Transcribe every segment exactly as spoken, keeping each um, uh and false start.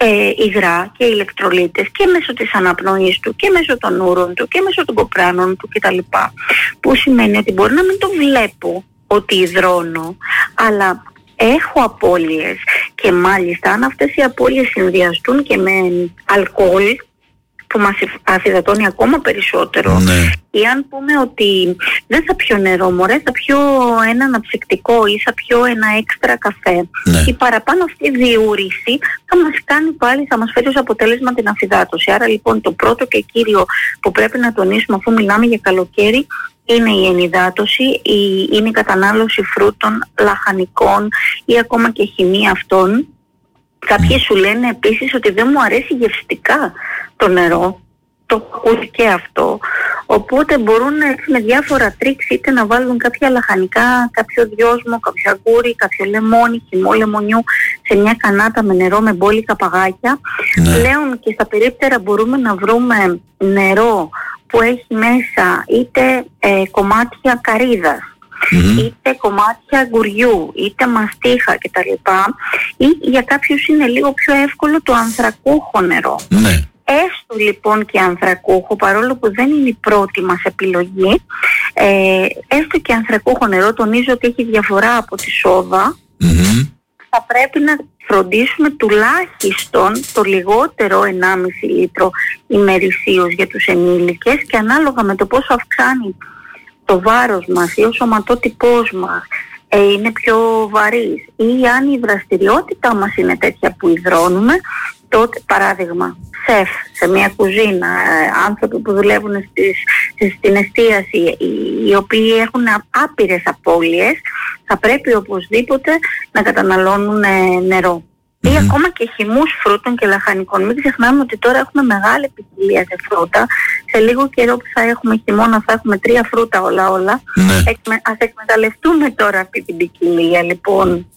ε, υγρά και ηλεκτρολίτες και μέσω της αναπνοής του και μέσω των ούρων του και μέσω των κοπράνων του κτλ. Που σημαίνει ότι μπορεί να μην το βλέπω ότι υδρώνω, αλλά έχω απώλειες, και μάλιστα αν αυτές οι απώλειες συνδυαστούν και με αλκοόλ που μας αφυδατώνει ακόμα περισσότερο, ναι. ή αν πούμε ότι δεν θα πιω νερό μωρέ, θα πιω ένα αναψυκτικό ή θα πιω ένα έξτρα καφέ, ναι. η παραπάνω αυτή διούρηση θα μας κάνει πάλι, θα μας φέρει ως αποτέλεσμα την αφυδάτωση. Άρα λοιπόν το πρώτο και κύριο που πρέπει να τονίσουμε αφού μιλάμε για καλοκαίρι είναι η ενυδάτωση, η, είναι η κατανάλωση φρούτων, λαχανικών ή ακόμα και χυμή αυτών. Κάποιοι σου λένε επίσης ότι δεν μου αρέσει γευστικά το νερό, το έχω ακούσει και αυτό, οπότε μπορούν έτσι με διάφορα τρίξ είτε να βάλουν κάποια λαχανικά, κάποιο δυόσμο, κάποιο αγκούρι, κάποιο λεμόνι, χυμό λεμονιού σε μια κανάτα με νερό με μπόλικα παγάκια. Ναι. Πλέον και στα περίπτερα μπορούμε να βρούμε νερό που έχει μέσα είτε ε, κομμάτια καρύδας, mm-hmm. είτε κομμάτια αγκουριού, είτε μαστίχα κτλ. Ή για κάποιους είναι λίγο πιο εύκολο το ανθρακούχο νερό. Ναι. Έστω λοιπόν και ανθρακούχο, παρόλο που δεν είναι η πρώτη μας επιλογή, ε, έστω και ανθρακούχο νερό, τονίζω ότι έχει διαφορά από τη σόδα, mm-hmm. θα πρέπει να φροντίσουμε τουλάχιστον το λιγότερο ενάμιση λίτρο ημερησίως για τους ενήλικες, και ανάλογα με το πόσο αυξάνει το βάρος μας ή ο σωματότυπός μας ε, είναι πιο βαρύς, ή αν η δραστηριότητά μας είναι τέτοια που υδρώνουμε, τότε παράδειγμα σεφ σε μια κουζίνα, ε, άνθρωποι που δουλεύουν στις, στην εστίαση, οι, οι οποίοι έχουν άπειρες απώλειες, θα πρέπει οπωσδήποτε να καταναλώνουν ε, νερό. Mm-hmm. Ή ακόμα και χυμούς φρούτων και λαχανικών. Μην ξεχνάμε ότι τώρα έχουμε μεγάλη ποικιλία σε φρούτα. Σε λίγο καιρό που θα έχουμε χειμώνα θα έχουμε τρία φρούτα όλα όλα. Mm-hmm. Εκμε, ας εκμεταλλευτούμε τώρα αυτή την ποικιλία λοιπόν.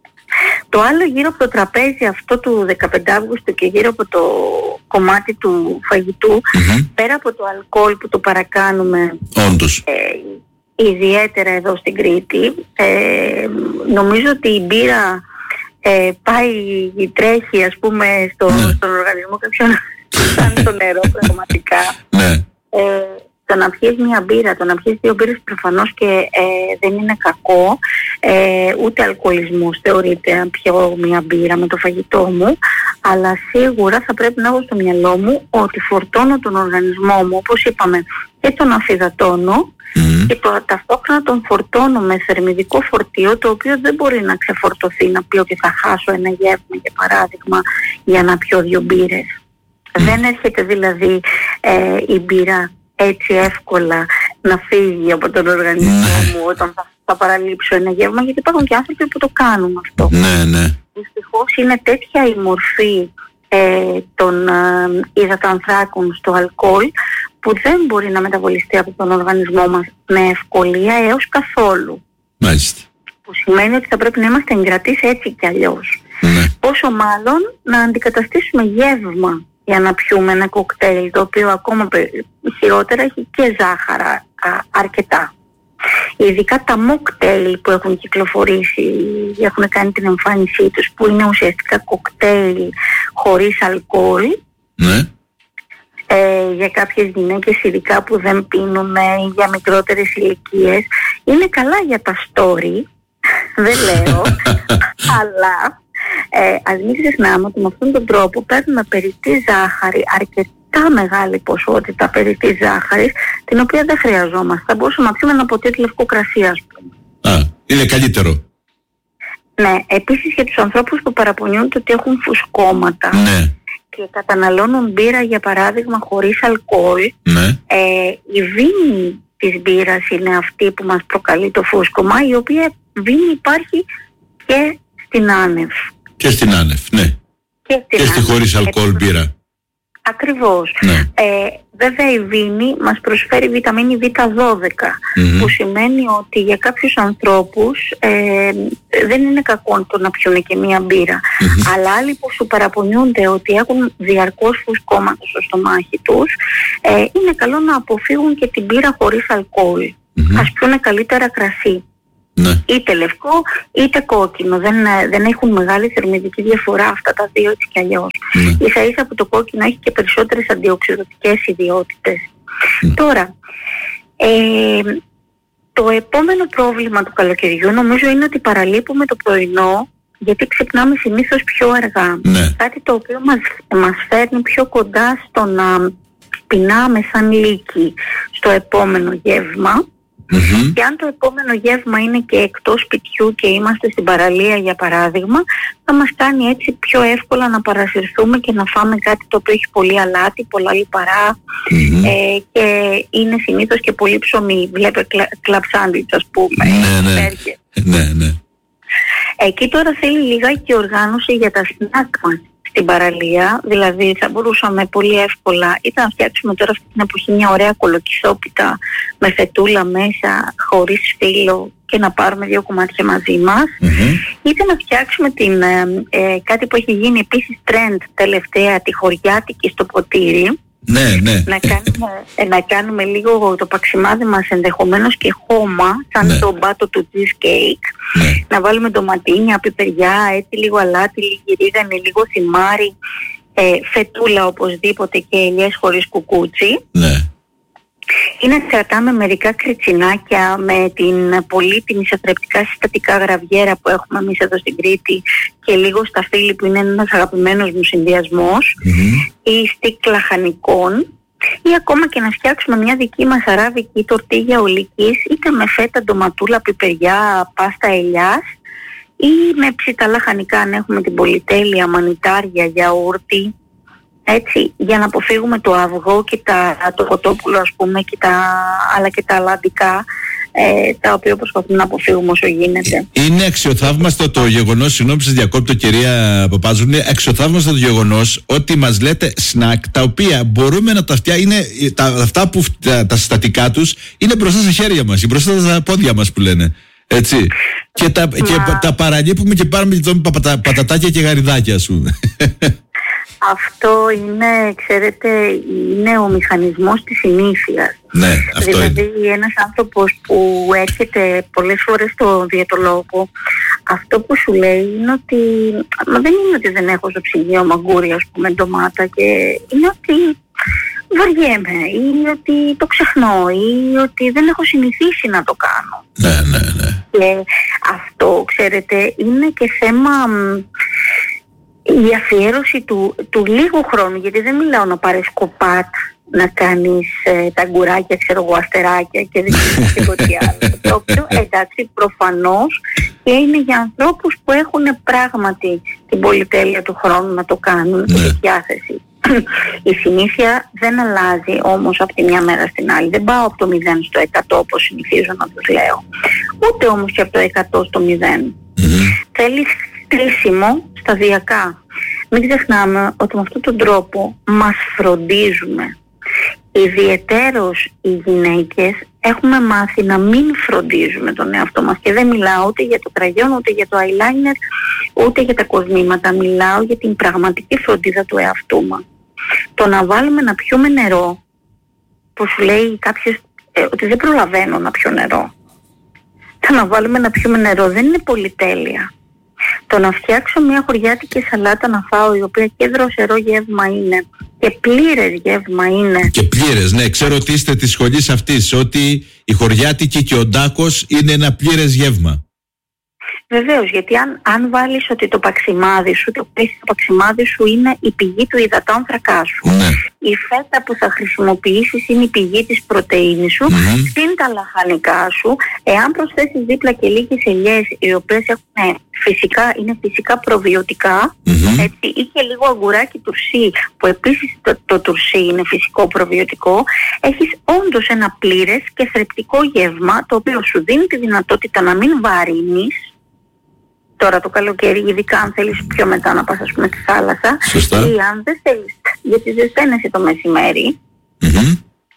Το άλλο γύρω από το τραπέζι αυτό του δεκαπέντε Αυγούστου και γύρω από το κομμάτι του φαγητού, mm-hmm. πέρα από το αλκοόλ που το παρακάνουμε, όντως, ε, ιδιαίτερα εδώ στην Κρήτη, ε, νομίζω ότι η μπύρα ε, πάει, τρέχει ας πούμε στο, ναι. στον οργανισμό κάποιον σαν το νερό πραγματικά. Ναι. Ε, το να πιείς μια μπύρα, το να πιείς δύο μπύρες προφανώς και ε, δεν είναι κακό, ε, ούτε αλκοολισμός θεωρείται αν πιω μια μπύρα με το φαγητό μου, αλλά σίγουρα θα πρέπει να έχω στο μυαλό μου ότι φορτώνω τον οργανισμό μου, όπως είπαμε, και τον αφυδατώνω mm. και το, ταυτόχρονα τον φορτώνω με θερμιδικό φορτίο, το οποίο δεν μπορεί να ξεφορτωθεί, να πει ότι θα χάσω ένα γεύμα για παράδειγμα για να πιω δύο μπύρες. Mm. Δεν έρχεται δηλαδή ε, η μπύρα έτσι εύκολα να φύγει από τον οργανισμό ναι. μου όταν θα, θα παραλείψω ένα γεύμα, γιατί υπάρχουν και άνθρωποι που το κάνουν αυτό. Ναι, ναι. Δυστυχώς είναι τέτοια η μορφή ε, των ε, υδατανθράκων στο αλκοόλ που δεν μπορεί να μεταβολιστεί από τον οργανισμό μας με ευκολία έως καθόλου. Μάλιστα. Που σημαίνει ότι θα πρέπει να είμαστε εγκρατείς έτσι κι αλλιώς. Ναι. Πόσο μάλλον να αντικαταστήσουμε γεύμα για να πιούμε ένα κοκτέιλ, το οποίο ακόμα χειρότερα έχει και ζάχαρα α, αρκετά. Ειδικά τα μοκτέιλ που έχουν κυκλοφορήσει, έχουν κάνει την εμφάνισή τους, που είναι ουσιαστικά κοκτέιλ χωρίς αλκοόλ. Ναι. Ε, για κάποιες γυναίκες ειδικά που δεν πίνουν ή για μικρότερες ηλικίες, είναι καλά για τα story, δεν λέω, αλλά ε, ας μην ξεχνάμε ότι με αυτόν τον τρόπο παίρνουμε περιττή ζάχαρη, αρκετά μεγάλη ποσότητα περιττής ζάχαρης, την οποία δεν χρειαζόμαστε. Θα μπορούσαμε να πιούμε ένα ποτήρι λευκό κρασί, ας πούμε. Α, είναι καλύτερο. Ναι, επίσης για τους ανθρώπους που παραπονιούνται ότι έχουν φουσκώματα, ναι. και καταναλώνουν μπύρα για παράδειγμα χωρίς αλκοόλ, ναι. ε, η βίνη της μπύρας είναι αυτή που μας προκαλεί το φούσκωμα, η οποία βίνη υπάρχει και στην άνευ. Και στην άνευ, ναι. Και, στην και στη άνευ. χωρίς αλκοόλ ε, μπύρα. Ακριβώς. Ναι. Ε, βέβαια η βίνη μας προσφέρει βιταμίνη βι δώδεκα, mm-hmm. που σημαίνει ότι για κάποιους ανθρώπους ε, δεν είναι κακό το να πιούν και μία μπύρα. Mm-hmm. Αλλά άλλοι που σου παραπονιούνται ότι έχουν διαρκώς φουσκώματα στο στομάχι τους, ε, είναι καλό να αποφύγουν και την μπύρα χωρίς αλκοόλ. Mm-hmm. Ας πιούνε καλύτερα κρασί. Ναι. Είτε λευκό είτε κόκκινο. Δεν, δεν έχουν μεγάλη θερμιδική διαφορά αυτά τα δύο έτσι κι αλλιώς. Ναι. Ίσα ίσα που το κόκκινο έχει και περισσότερες αντιοξυδοτικές ιδιότητες. Mm. Τώρα, ε, το επόμενο πρόβλημα του καλοκαιριού νομίζω είναι ότι παραλείπουμε το πρωινό, γιατί ξυπνάμε συνήθως πιο αργά. Ναι. Κάτι το οποίο μας, μας φέρνει πιο κοντά στο να πεινάμε σαν λύκοι στο επόμενο γεύμα. Mm-hmm. Και αν το επόμενο γεύμα είναι και εκτός σπιτιού και είμαστε στην παραλία για παράδειγμα, θα μας κάνει έτσι πιο εύκολα να παρασυρθούμε και να φάμε κάτι το οποίο έχει πολύ αλάτι, πολλά λιπαρά, Mm-hmm. ε, και είναι συνήθως και πολύ ψωμί. Βλέπε κλαμπ σάντουιτς ας πούμε. Ναι, ναι. Ναι, ναι. Εκεί τώρα θέλει λιγάκι οργάνωση για τα σνακ μας στην παραλία. Δηλαδή θα μπορούσαμε πολύ εύκολα είτε να φτιάξουμε τώρα αυτή την εποχή μια ωραία κολοκυσόπιτα με φετούλα μέσα χωρίς φύλλο και να πάρουμε δύο κομμάτια μαζί μας, Mm-hmm. είτε να φτιάξουμε την, ε, ε, κάτι που έχει γίνει επίσης trend τελευταία, τη χωριάτικη στο ποτήρι. Ναι, ναι. Να κάνουμε, ε, να κάνουμε λίγο το παξιμάδι μας ενδεχομένως και χώμα, σαν Ναι. το μπάτο του cheesecake. Ναι. Να βάλουμε ντοματίνια, πιπεριά, έτσι λίγο αλάτι, λίγη ρίγανη, λίγο θυμάρι, ε, φετούλα οπωσδήποτε και ελιές χωρίς κουκούτσι. Ναι. Ή να κρατάμε μερικά κριτσινάκια με την πολύτιμη σε θρεπτικά συστατικά γραβιέρα που έχουμε εμείς εδώ στην Κρήτη και λίγο σταφύλι που είναι ένας αγαπημένος μου συνδυασμός, Mm-hmm. ή στίκ λαχανικών, ή ακόμα και να φτιάξουμε μια δική μας αράβικη τορτίγια ολικής είτε με φέτα, ντοματούλα, πιπεριά, πάστα ελιάς ή με ψητά λαχανικά αν έχουμε την πολυτέλεια, μανιτάρια, γιαούρτι. Έτσι, για να αποφύγουμε το αυγό και τα, το κοτόπουλο ας πούμε και τα, αλλά και τα αλαντικά, ε, τα οποία προσπαθούμε να αποφύγουμε όσο γίνεται. Είναι αξιοθαύμαστο το γεγονός, συγγνώμη που σας διακόπτω κυρία Παπάζου, είναι αξιοθαύμαστο το γεγονός ότι μας λέτε σνακ τα οποία μπορούμε να τα φτιάξουμε, είναι τα, αυτά που τα, τα συστατικά τους είναι μπροστά στα χέρια μας, μπροστά στα πόδια μας που λένε. Έτσι. Και τα, Μα... και τα παραλείπουμε και πάρουμε και πατα, πατατάκια και γαριδάκια ας πούμε. Αυτό είναι, ξέρετε, είναι ο μηχανισμός της συνήθειας. Ναι, αυτό δηλαδή είναι. ένας άνθρωπος που έρχεται πολλές φορές στο διαιτολόγο, αυτό που σου λέει είναι ότι μα δεν είναι ότι δεν έχω στο ψυγείο μαγκούρι ας πούμε ντομάτα, και είναι ότι βαριέμαι ή ότι το ξεχνώ ή ότι δεν έχω συνηθίσει να το κάνω. Ναι, ναι, ναι. Και αυτό, ξέρετε, είναι και θέμα η αφιέρωση του, του λίγου χρόνου, γιατί δεν μιλάω να πάρεις κοπάτ, να κάνεις ε, τα γκουράκια, ξέρω εγώ, αστεράκια και δεν ξέρεις τίποτε άλλο. Το οποίο, εντάξει, προφανώς και είναι για ανθρώπους που έχουν πράγματι την πολυτέλεια του χρόνου να το κάνουν και τη διάθεση. Η συνήθεια δεν αλλάζει όμως από τη μια μέρα στην άλλη. Δεν πάω από το μηδέν στο εκατό όπως συνηθίζω να τους λέω. Ούτε όμως και από το εκατό στο μηδέν. Mm-hmm. Θέλει στήσιμο σταδιακά. Μην ξεχνάμε ότι με αυτόν τον τρόπο μας φροντίζουμε. Ιδιαιτέρως οι γυναίκες έχουμε μάθει να μην φροντίζουμε τον εαυτό μας, και δεν μιλάω ούτε για το κραγιόν, ούτε για το eyeliner, ούτε για τα κοσμήματα. Μιλάω για την πραγματική φροντίδα του εαυτού μας. Το να βάλουμε να πιούμε νερό, που σου λέει κάποιος ε, ότι δεν προλαβαίνω να πιω νερό. Το να βάλουμε να πιούμε νερό δεν είναι πολυτέλεια. Το να φτιάξω μια χωριάτικη σαλάτα να φάω, η οποία και δροσερό γεύμα είναι και πλήρες γεύμα είναι. Και πλήρες, ναι. Ξέρω ότι είστε της σχολής αυτής, ότι η χωριάτικη και ο ντάκος είναι ένα πλήρες γεύμα. Βεβαίως, γιατί αν, αν βάλεις ότι το παξιμάδι σου, το πέσεις το παξιμάδι σου είναι η πηγή του υδατάνθρακά σου. Ναι. Η φέτα που θα χρησιμοποιήσεις είναι η πηγή της πρωτεΐνης σου, Mm-hmm. συν τα λαχανικά σου. Εάν προσθέσεις δίπλα και λίγες ελιές, οι οποίες έχουν φυσικά, είναι φυσικά προβιωτικά, Mm-hmm. έτσι, ή και λίγο αγκουράκι τουρσί, που επίσης το, το τουρσί είναι φυσικό προβιωτικό, έχεις όντως ένα πλήρες και θρεπτικό γεύμα, το οποίο σου δίνει τη δυνατότητα να μην βαρύνεις. Τώρα το καλοκαίρι, ειδικά αν θέλεις πιο μετά να πας ας πούμε στη θάλασσα, σωστά. ή αν δεν θέλεις, γιατί ζεσταίνεσαι το μεσημέρι, Mm-hmm.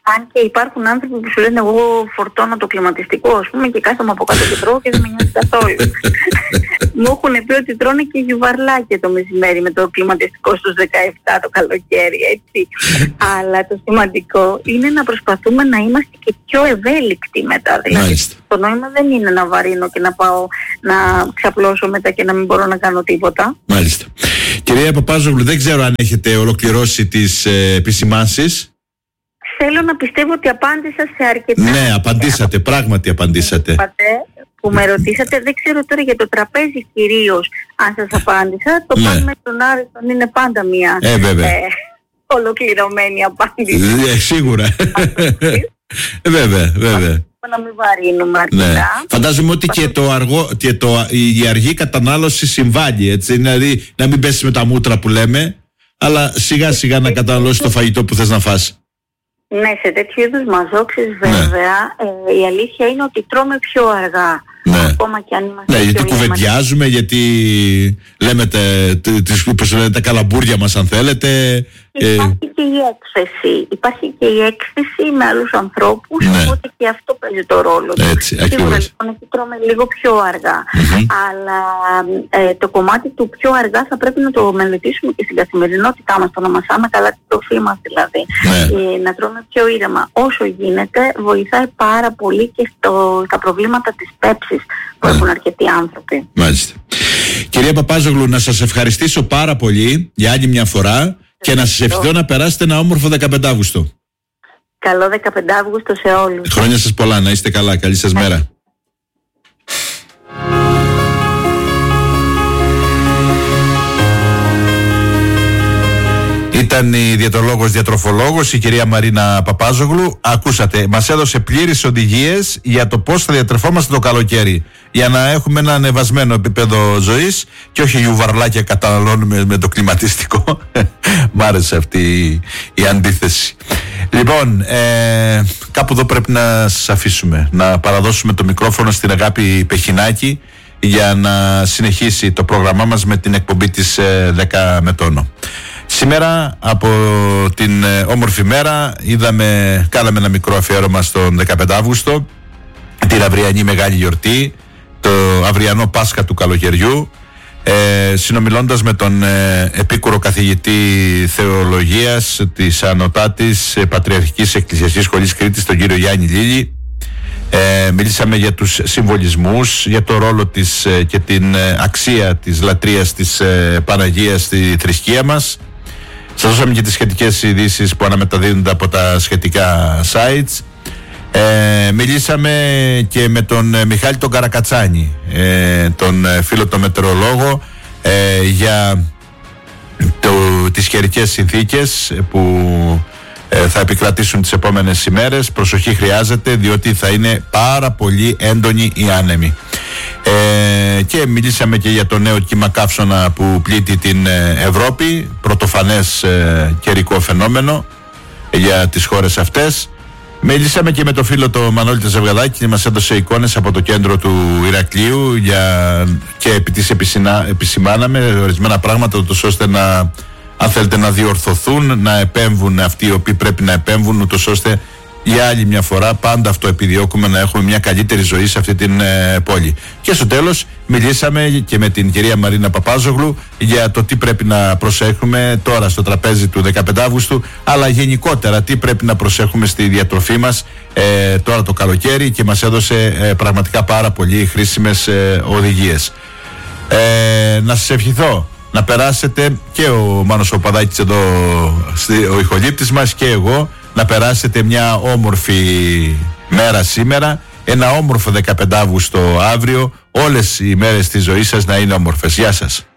Αν και υπάρχουν άνθρωποι που σου λένε εγώ φορτώνω το κλιματιστικό, ας πούμε, και κάθομαι από κάτω και τρώω και δεν με νοιάζει καθόλου. Μου έχουν πει ότι τρώνε και γιουβαρλάκια το μεσημέρι με το κλιματιστικό στους δεκαεπτά το καλοκαίρι, έτσι. Αλλά το σημαντικό είναι να προσπαθούμε να είμαστε και πιο ευέλικτοι μετά. Δηλαδή, το νόημα δεν είναι να βαρύνω και να πάω να ξαπλώσω μετά και να μην μπορώ να κάνω τίποτα. Μάλιστα. Κυρία Παπάζογλου, δεν ξέρω αν έχετε ολοκληρώσει τις ε, επισημάνσεις. Θέλω να πιστεύω ότι απάντησα σε αρκετά. Ναι, απαντήσατε, πράγματι απαντήσατε. Που με ρωτήσατε, δεν ξέρω τώρα για το τραπέζι κυρίως αν σας απάντησα. Το ναι. Πάμε στον Άριστον είναι πάντα μια ε, βέβαια. Ε, ολοκληρωμένη απάντηση. Ε, σίγουρα. ε, βέβαια, βέβαια. Να μην βαρύνουμε αρκετά. Ναι. Φαντάζομαι ότι και, το αργό, και το, η αργή κατανάλωση συμβάλλει, έτσι. Δηλαδή να μην πέσει με τα μούτρα που λέμε, αλλά σιγά σιγά να καταναλώσει το φαγητό που θες να φας. Ναι, σε τέτοιου είδους μαζόξεις βέβαια, ναι. ε, η αλήθεια είναι ότι τρώμε πιο αργά. Ναι. Ακόμα και αν είμαστε. Ναι, γιατί κουβεντιάζουμε, γιατί λέμε τε, τε, τε, τε, τα καλαμπούρια μας αν θέλετε. Υπάρχει ε... και η έκθεση. Υπάρχει και η έκθεση με άλλους ανθρώπους, ναι. Οπότε και αυτό παίζει το ρόλο του. Έτσι, ακριβώς. Λοιπόν, εκεί τρώμε λίγο πιο αργά. Mm-hmm. Αλλά ε, το κομμάτι του πιο αργά θα πρέπει να το μελετήσουμε και στην καθημερινότητά μας, το να μασάμε καλά τη τροφή μας δηλαδή. Ναι. Ε, να τρώμε πιο ήρεμα όσο γίνεται, βοηθάει πάρα πολύ και στο, στα προβλήματα της πέψης που έχουν αρκετοί άνθρωποι. Μάλιστα. Κυρία Παπάζογλου, να σας ευχαριστήσω πάρα πολύ για άλλη μια φορά και να σας ευχηθώ να περάσετε ένα όμορφο δεκαπέντε Αύγουστο. Καλό δεκαπέντε Αύγουστο σε όλους. Χρόνια σας πολλά, να είστε καλά. Καλή σας μέρα. Ήταν η διαιτολόγος διατροφολόγος, η κυρία Μαρίνα Παπάζογλου. Ακούσατε, μας έδωσε πλήρεις οδηγίες για το πώς θα διατρεφόμαστε το καλοκαίρι, για να έχουμε ένα ανεβασμένο επίπεδο ζωής και όχι γιουβαρλάκια καταναλώνουμε με το κλιματιστικό. Μ' άρεσε αυτή η, η αντίθεση. Λοιπόν, ε, κάπου εδώ πρέπει να σας αφήσουμε, να παραδώσουμε το μικρόφωνο στην Αγάπη Πεχινάκη για να συνεχίσει το πρόγραμμά μας με την εκπομπή της ε, δέκα με τόνο. Σήμερα από την ε, όμορφη μέρα είδαμε, κάναμε ένα μικρό αφιέρωμα στον δεκαπέντε Αύγουστο, την αυριανή μεγάλη γιορτή, το αυριανό Πάσχα του καλοκαιριού, ε, συνομιλώντας με τον ε, επίκουρο καθηγητή θεολογίας της Ανωτάτης ε, Πατριαρχικής Εκκλησιαστικής Σχολής Κρήτης, τον κύριο Γιάννη Λίλη. Ε, μιλήσαμε για τους συμβολισμούς, για το ρόλο της ε, και την ε, αξία της λατρείας της ε, Παναγίας στη θρησκεία μας. Σας δώσαμε και τις σχετικές ειδήσεις που αναμεταδίδονται από τα σχετικά sites. Ε, μιλήσαμε και με τον ε, Μιχάλη τον Καρακατσάνη, ε, τον ε, φίλο τον μετεωρολόγο, ε, για το, τις καιρικές συνθήκες που ε, θα επικρατήσουν τις επόμενες ημέρες. Προσοχή χρειάζεται, διότι θα είναι πάρα πολύ έντονη η άνεμη. Ε, και μιλήσαμε και για το νέο κύμα καύσωνα που πλήττει την ε, Ευρώπη, πρωτοφανές ε, καιρικό φαινόμενο ε, για τις χώρες αυτές. Μιλήσαμε και με το φίλο το Μανώλη Τεζευγαδάκη και μας έδωσε εικόνες από το κέντρο του Ηρακλείου για, και επί της επισημά, επισημάναμε ορισμένα πράγματα ούτως ώστε να, αν θέλετε, να διορθωθούν, να επέμβουν αυτοί οι οποίοι πρέπει να επέμβουν, ούτως ώστε για άλλη μια φορά, πάντα αυτό επιδιώκουμε, να έχουμε μια καλύτερη ζωή σε αυτή την ε, πόλη. Και στο τέλος μιλήσαμε και με την κυρία Μαρίνα Παπάζογλου για το τι πρέπει να προσέχουμε τώρα στο τραπέζι του δεκαπέντε Αύγουστου, αλλά γενικότερα τι πρέπει να προσέχουμε στη διατροφή μας ε, τώρα το καλοκαίρι, και μας έδωσε ε, πραγματικά πάρα πολύ χρήσιμες ε, οδηγίες. Ε, να σας ευχηθώ να περάσετε, και ο Μάνος ο Παδάκης εδώ, ο ηχολήπτης μας, και εγώ, να περάσετε μια όμορφη μέρα σήμερα, ένα όμορφο δεκαπέντε Αύγουστο αύριο, όλες οι μέρες της ζωής σας να είναι όμορφες. Γεια σας.